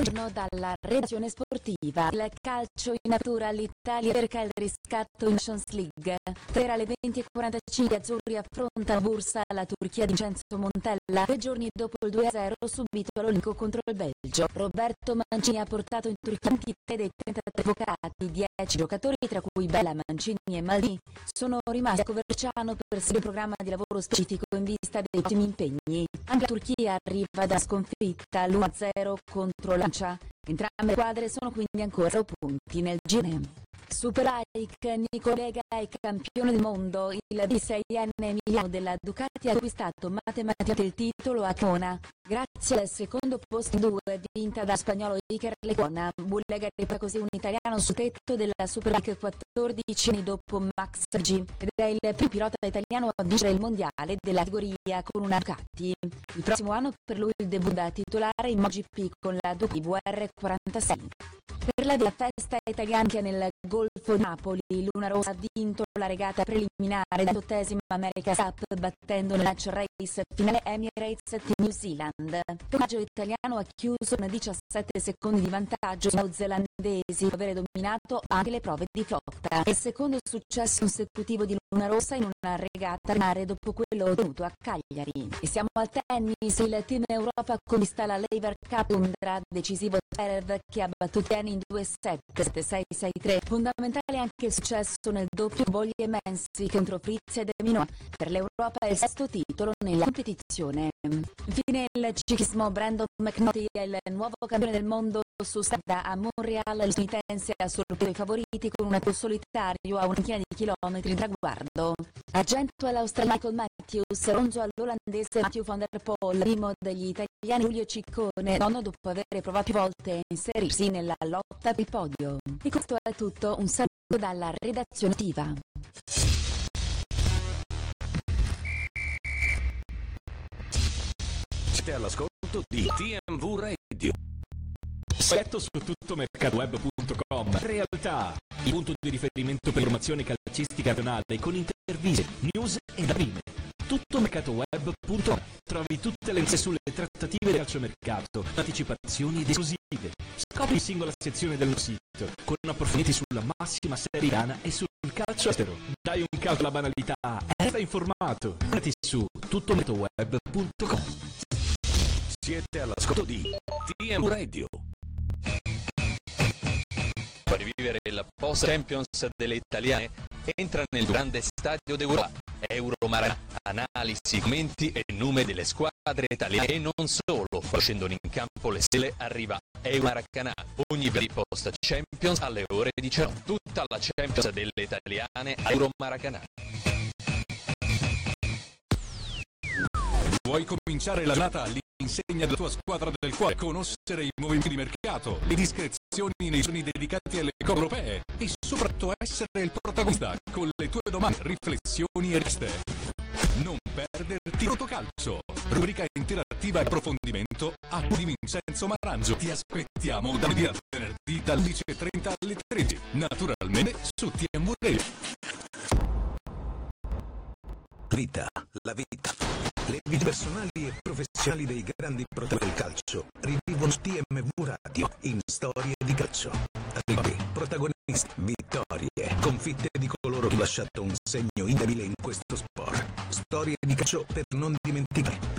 Buongiorno dalla redazione sportiva. Il calcio in natura all'Italia cerca il riscatto in Nations League. Sera alle 20:45 azzurri affrontano Bursa la Turchia di Vincenzo Montella, 2 giorni dopo il 2-0 subito all'Olimpico contro il Belgio. Roberto Mancini ha portato in Turchia 23 dei 33 convocati, 10 giocatori tra cui Bella, Mancini e Maldini sono rimasti a Coverciano per seguire un programma di lavoro specifico in vista dei prossimi impegni. Anche la Turchia arriva da sconfitta l'1-0 contro Lancia. Entrambe le squadre sono quindi ancora 0 punti nel girone. Superbike, Nico Lega è campione del mondo. Il 26enne Emiliano della Ducati ha acquistato matematicamente il titolo a Cremona grazie al secondo posto in 2 vinta da spagnolo Iker Lecuona. Bullega arriva così un italiano sul tetto della Superbike 14 anni dopo Max G ed è il primo pilota italiano a vincere il mondiale della categoria con una Ducati. Il prossimo anno per lui il debutto da titolare in MotoGP con la Ducati VR46. Per la festa italiana nel Golfo di Napoli, Luna Rossa ha vinto la regata preliminare della 8ª America's Cup battendo nel match race finale Emirates di New Zealand. L'equipaggio italiano ha chiuso con 17 secondi di vantaggio sui neozelandesi dopo aver dominato anche le prove di flotta. È il secondo successo consecutivo di Luna Rossa in una regata in mare dopo quello ottenuto a Cagliari. E siamo al tennis, il team Europa conquista la Laver Cup, un decisivo Zverev che ha battuto in 2 set, 7-6, 6-3. Fondamentale anche il successo nel doppio Voglie Mensi contro Fritz e Deminois. Per l'Europa è il 6º titolo nella competizione. Infine il ciclismo, Brandon McNulty è il nuovo campione del mondo su strada a Montreal. Il statunitense ha sorpreso i favoriti con un tour solitario a una ventina di chilometri di traguardo. Argento all'australiano Michael Matthews, bronzo all'olandese Matthew van der Poel, primo degli italiani Giulio Ciccone, nono dopo aver provato più volte a inserirsi nella lotta per il podio. E questo è tutto, un saluto dalla redazione attiva. Siete all'ascolto di TMV Radio. Setto su tuttomercatoweb.com. Realtà, il punto di riferimento per informazione calcistica regionale con interviste, news e prime. Tuttomercatoweb.com. Trovi tutte le notizie sulle trattative del calciomercato, anticipazioni ed esclusive. Scopri singola sezione del sito con approfondimenti sulla massima serie italiana e sul calcio estero. Dai un calcio alla banalità e resta informato. Metti su tuttomercatoweb.com. Siete all'ascolto di TMV Radio. Per rivivere la post-Champions delle italiane, entra nel grande stadio d'Europa. Euromaracanà, analisi, commenti e numeri delle squadre italiane e non solo. Scendono in campo le stelle, arriva Euromaracanà. Ogni venerdì post-Champions alle ore 19. Tutta la Champions delle italiane a Euromaracanà. Vuoi cominciare la giornata all'insegna della tua squadra del cuore, conoscere i movimenti di mercato, le discrezioni nei giorni dedicati alle coppe europee e soprattutto essere il protagonista con le tue domande, riflessioni e riste. Non perderti Rotocalcio, rubrica interattiva e approfondimento a cura di Vincenzo Maranzo. Ti aspettiamo da lunedì a venerdì dalle 11:30 alle 13, naturalmente su TMV Radio. Vita, la vita. Le vite personali e professionali dei grandi protagonisti del calcio rivivono TMV Radio in storie di calcio. Ricordi, protagonisti, vittorie, sconfitte di coloro che hanno lasciato un segno indelebile in questo sport. Storie di calcio per non dimenticare,